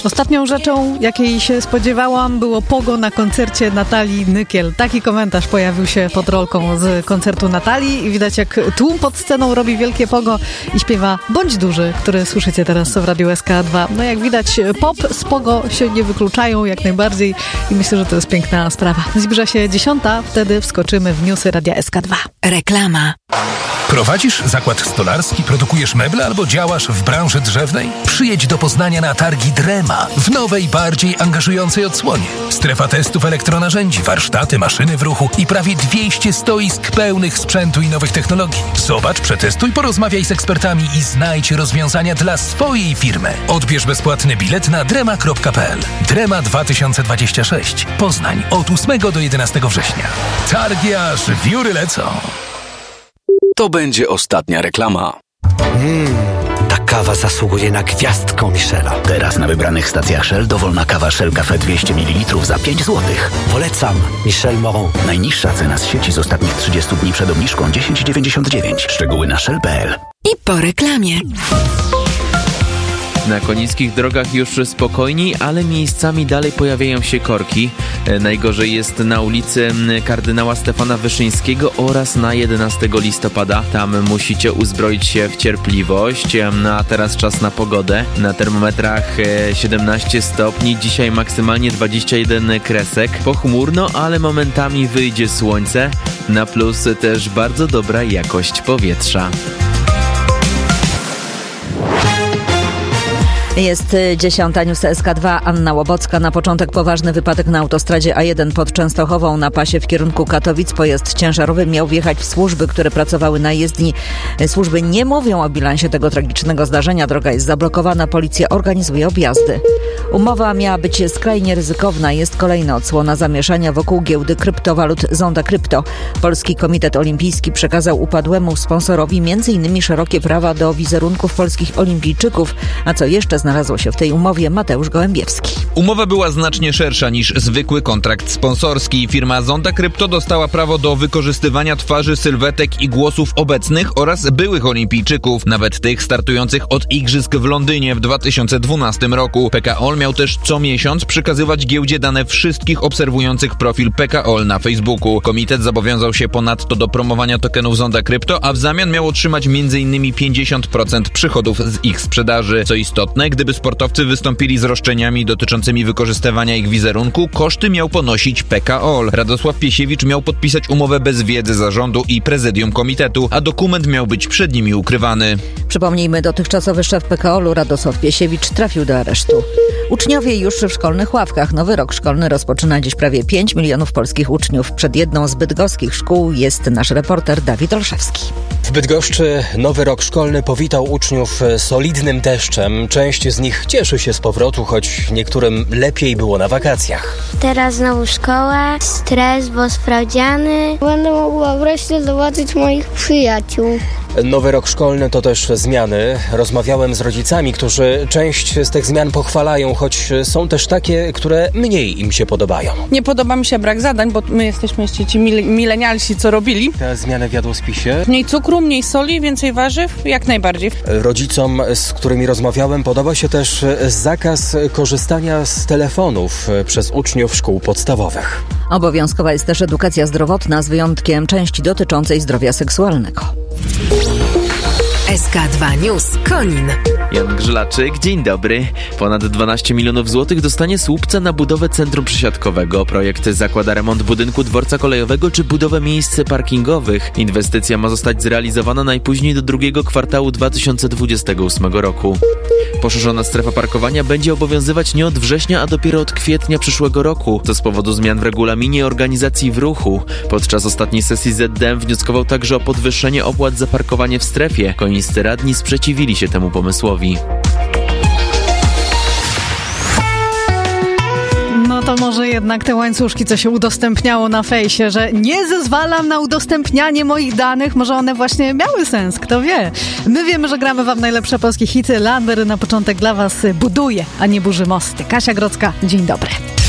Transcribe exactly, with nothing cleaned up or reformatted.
Ostatnią rzeczą, jakiej się spodziewałam, było pogo na koncercie Natalii Nykiel. Taki komentarz pojawił się pod rolką z koncertu Natalii i widać, jak tłum pod sceną robi wielkie pogo i śpiewa Bądź duży, który słyszycie teraz w Radiu S K dwa. No jak widać, pop z pogo się nie wykluczają jak najbardziej i myślę, że to jest piękna sprawa. Zbliża się dziesiąta, wtedy wskoczymy w newsy Radia S K dwa. Reklama. Prowadzisz zakład stolarski, produkujesz meble albo działasz w branży drzewnej? Przyjedź do Poznania na targi Drema w nowej, bardziej angażującej odsłonie. Strefa testów elektronarzędzi, warsztaty, maszyny w ruchu i prawie dwieście stoisk pełnych sprzętu i nowych technologii. Zobacz, przetestuj, porozmawiaj z ekspertami i znajdź rozwiązania dla swojej firmy. Odbierz bezpłatny bilet na drema kropka p l. Drema dwa tysiące dwadzieścia sześć. Poznań od ósmego do jedenastego września. Targi aż wióry lecą. To będzie ostatnia reklama. Mmm, ta kawa zasługuje na gwiazdkę Michela. Teraz na wybranych stacjach Shell dowolna kawa Shell Cafe dwieście mililitrów za pięć złotych. Polecam Michel Moron. Najniższa cena z sieci z ostatnich trzydziestu dni przed obniżką dziesięć dziewięćdziesiąt dziewięć. Szczegóły na shell kropka p l. I po reklamie. Na konińskich drogach już spokojniej, ale miejscami dalej pojawiają się korki. Najgorzej jest na ulicy Kardynała Stefana Wyszyńskiego oraz na jedenastego listopada. Tam musicie uzbroić się w cierpliwość. No a teraz czas na pogodę. Na termometrach siedemnaście stopni, dzisiaj maksymalnie dwadzieścia jeden kresek. Pochmurno, ale momentami wyjdzie słońce. Na plus też bardzo dobra jakość powietrza. Jest dziesiąta, news S K dwa, Anna Łobocka. Na początek poważny wypadek na autostradzie A jeden pod Częstochową na pasie w kierunku Katowic. Pojazd ciężarowy miał wjechać w służby, które pracowały na jezdni. Służby nie mówią o bilansie tego tragicznego zdarzenia. Droga jest zablokowana, policja organizuje objazdy. Umowa miała być skrajnie ryzykowna. Jest kolejna odsłona zamieszania wokół giełdy kryptowalut Zonda Krypto. Polski Komitet Olimpijski przekazał upadłemu sponsorowi między innymi szerokie prawa do wizerunków polskich olimpijczyków. A co jeszcze znalazło się w tej umowie? Mateusz Gołębiewski. Umowa była znacznie szersza niż zwykły kontrakt sponsorski. Firma Zonda Krypto dostała prawo do wykorzystywania twarzy, sylwetek i głosów obecnych oraz byłych olimpijczyków, nawet tych startujących od igrzysk w Londynie w dwa tysiące dwunastym roku. P K O L miał też co miesiąc przekazywać giełdzie dane wszystkich obserwujących profil P K O L na Facebooku. Komitet zobowiązał się ponadto do promowania tokenów Zonda Krypto, a w zamian miał otrzymać między innymi pięćdziesiąt procent przychodów z ich sprzedaży. Co istotne, gdyby sportowcy wystąpili z roszczeniami dotyczącymi wykorzystywania ich wizerunku, koszty miał ponosić P K O L. Radosław Piesiewicz miał podpisać umowę bez wiedzy zarządu i prezydium komitetu, a dokument miał być przed nimi ukrywany. Przypomnijmy, dotychczasowy szef P K O L-u Radosław Piesiewicz trafił do aresztu. Uczniowie już w szkolnych ławkach. Nowy rok szkolny rozpoczyna dziś prawie pięć milionów polskich uczniów. Przed jedną z bydgoskich szkół jest nasz reporter Dawid Olszewski. W Bydgoszczy nowy rok szkolny powitał uczniów solidnym deszczem. Część z nich cieszy się z powrotu, choć niektórym lepiej było na wakacjach. Teraz znowu szkoła, stres, bo sprawdziany. Będę mogła wreszcie zobaczyć moich przyjaciół. Nowy rok szkolny to też zmiany. Rozmawiałem z rodzicami, którzy część z tych zmian pochwalają, choć są też takie, które mniej im się podobają. Nie podoba mi się brak zadań, bo my jesteśmy jeszcze ci milenialsi, co robili. Te zmiany w jadłospisie? Mniej cukru, mniej soli, więcej warzyw, jak najbardziej. Rodzicom, z którymi rozmawiałem, podoba się też zakaz korzystania z telefonów przez uczniów szkół podstawowych. Obowiązkowa jest też edukacja zdrowotna, z wyjątkiem części dotyczącej zdrowia seksualnego. S K dwa News Konin. Jan Grzylaczyk, dzień dobry. Ponad dwanaście milionów złotych dostanie Słupca na budowę centrum przesiadkowego. Projekt zakłada remont budynku dworca kolejowego czy budowę miejsc parkingowych. Inwestycja ma zostać zrealizowana najpóźniej do drugiego kwartału dwa tysiące dwudziestego ósmego roku. Poszerzona strefa parkowania będzie obowiązywać nie od września, a dopiero od kwietnia przyszłego roku. To z powodu zmian w regulaminie organizacji w ruchu. Podczas ostatniej sesji Z D M wnioskował także o podwyższenie opłat za parkowanie w strefie. Konińscy radni sprzeciwili się temu pomysłowi. No to może jednak te łańcuszki, co się udostępniało na fejsie, że nie zezwalam na udostępnianie moich danych, może one właśnie miały sens, kto wie. My wiemy, że gramy wam najlepsze polskie hity. Landwery na początek dla was buduje, a nie burzy mosty. Kasia Grodzka, dzień dobry.